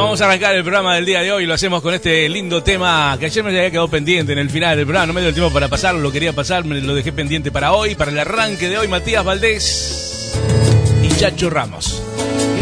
vamos a arrancar el programa del día de hoy. Lo hacemos con este lindo tema que ayer me había quedado pendiente en el final del programa. No me dio el tiempo para pasarlo, lo quería pasar, me lo dejé pendiente para hoy, para el arranque de hoy. Matías Valdés y Chacho Ramos.